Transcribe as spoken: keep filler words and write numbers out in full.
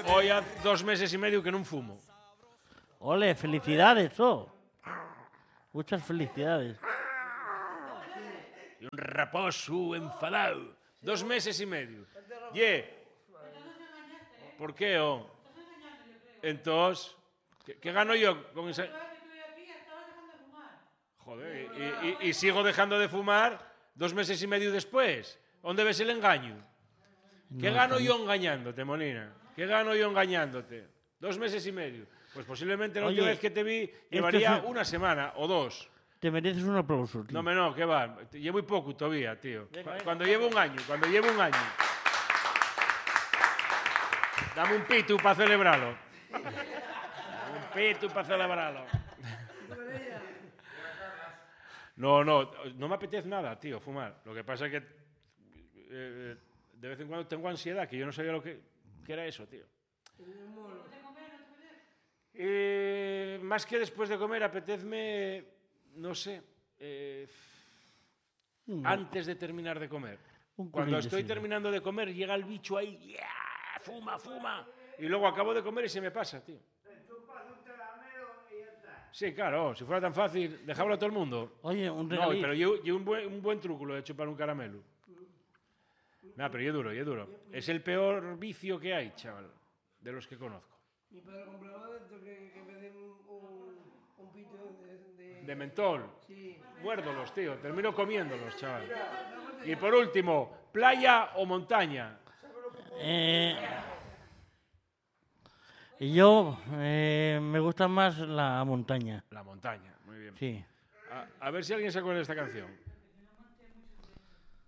Hoy hace dos meses y medio que non fumo. Ole, felicidades, oh. Muchas felicidades. Y un raposo enfadado. Dos meses y medio. Ye. ¿Por qué, oh? Entonces, ¿qué, qué gano yo con esa...? Joder, y, y, y sigo dejando de fumar dos meses y medio después. ¿Dónde ves el engaño? ¿Qué No, gano sí. yo engañándote, Molina? ¿Qué gano yo engañándote? Dos meses y medio. Pues posiblemente la Oye, última vez que te vi llevaría es- una semana o dos. Te mereces un aplauso, tío. No, me no, que va. Llevo muy poco todavía, tío. Venga, Cu- venga, Cuando venga. llevo un año, cuando llevo un año. Dame un pitu para celebrarlo. Dame un pitu para celebrarlo. No, no, no me apetece nada, tío, fumar. Lo que pasa es que eh, de vez en cuando tengo ansiedad, que yo no sabía lo que, que era eso, tío. Eh, más que después de comer, apetezme, no sé, eh, Un- antes de terminar de comer. Un Cuando culín de estoy sidra. terminando de comer, llega el bicho ahí, ¡yeah! Fuma, fuma. Y luego acabo de comer y se me pasa, tío. Sí, claro, si fuera tan fácil, dejarlo a todo el mundo. Oye, un No, regalito. pero yo, yo un, buen, un buen truco lo de chupar un caramelo. No, pero yo duro, yo duro. Es el peor vicio que hay, chaval, de los que conozco. Mi padre compraba esto que, que me den un, un, un pito de, de... De mentol. Sí. Muérdolos, tío. Termino comiéndolos, chaval. Y por último, ¿playa o montaña? Eh, yo eh, me gusta más la montaña. La montaña, muy bien. Sí. A, a ver si alguien se acuerda de esta canción.